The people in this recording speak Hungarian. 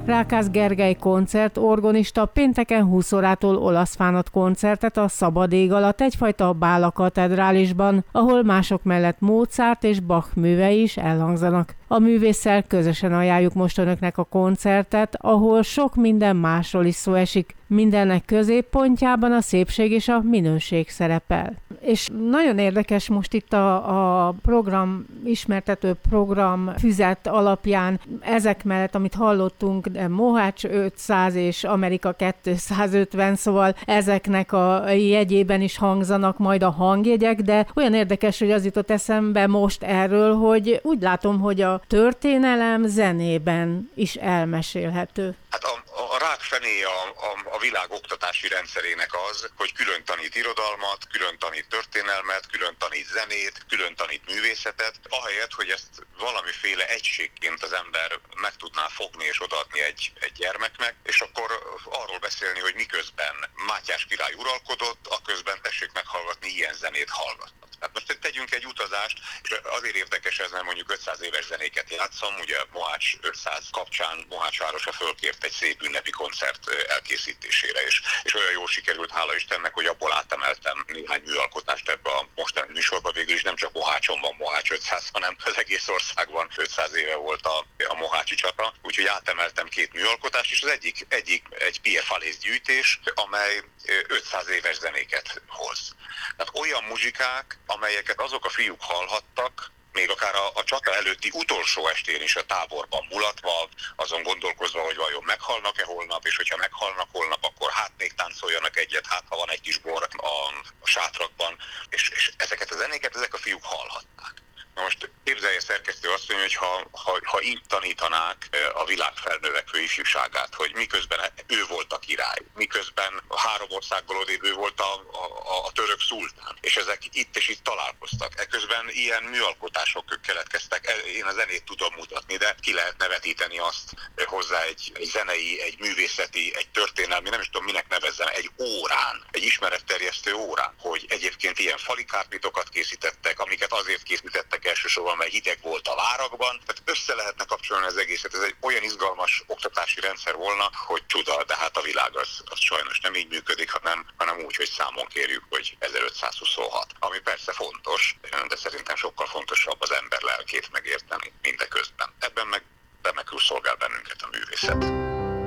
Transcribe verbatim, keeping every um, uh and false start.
Rákász Gergely koncert orgonista pénteken húsz órától olasz fánat koncertet a szabad ég alatt egyfajta Bála katedrálisban, ahol mások mellett Mozart és Bach művei is elhangzanak. A művésszel közösen ajánljuk most önöknek a koncertet, ahol sok minden másról is szó esik. Mindennek középpontjában a szépség és a minőség szerepel. És nagyon érdekes most itt a, a program, ismertető program füzet alapján ezek mellett, amit hallottunk, de Mohács ötszáz és Amerika kétszázötven, szóval ezeknek a jegyében is hangzanak majd a hangjegyek, de olyan érdekes, hogy az jutott eszembe most erről, hogy úgy látom, hogy a történelem zenében is elmesélhető. Hát a, a rák fené a, a, a világ oktatási rendszerének az, hogy külön tanít irodalmat, külön tanít történelmet, külön tanít zenét, külön tanít művészetet, ahelyett, hogy ezt valamiféle egységként az ember meg tudná fogni és odaadni egy, egy gyermeknek, és akkor arról beszélni, hogy miközben Mátyás király uralkodott, aközben tessék meghallgatni, ilyen zenét hallgat. Hát most tegyünk egy utazást, és azért érdekes ez, mert mondjuk ötszáz éves zenéket játszom, ugye Mohács ötszáz kapcsán Mohács városa fölkért egy szép ünnepi koncert elkészítésére, és, és olyan jól sikerült, hála Istennek, hogy abból átemeltem néhány műalkotást ebbe a mostani műsorba. Végül is nem csak Mohácson van Mohács ötszáz, hanem az egész országban ötszáz éve volt a, a mohácsi csata, úgyhogy átemeltem két műalkotást, és az egyik, egyik egy Pierre Falais gyűjtés, amely ötszáz éves zenéket hoz. Tehát olyan muzsikák, amelyeket azok a fiúk hallhattak, még akár a, a csata előtti utolsó estén is a táborban mulatva, azon gondolkozva, hogy vajon meghalnak-e holnap, és hogyha meghalnak holnap, akkor hát még táncoljanak egyet, hát ha van egy kis bor a, a sátrakban, és, és ezeket a zenéket ezek a fiúk hallhatták. Na most képzelje szerkesztő azt mondja, hogy ha, ha, ha így tanítanák a világ felnövekvő ifjúságát, hogy miközben ő volt a király, miközben a három országból odébb ő volt a, a, a török szultán, és ezek itt és itt találkoztak. Eközben ilyen műalkotások keletkeztek, én a zenét tudom mutatni, de ki lehetne vetíteni azt hozzá egy, egy zenei, egy művészeti, egy történelmi, nem is tudom minek nevezzem, egy órán, egy ismeretterjesztő órán, hogy egyébként ilyen falikárpitokat készítettek, amiket azért készítettek elsősorban, mert hideg volt a várakban. Tehát össze lehetne kapcsolni az egészet. Ez egy olyan izgalmas oktatási rendszer volna, hogy csuda, de hát a világ az, az sajnos nem így működik, hanem, hanem úgy, hogy számon kérjük, hogy ezerötszázhuszonhat. Ami persze fontos, de szerintem sokkal fontosabb az ember lelkét megérteni mindeközben. Ebben meg remekül szolgál bennünket a művészet.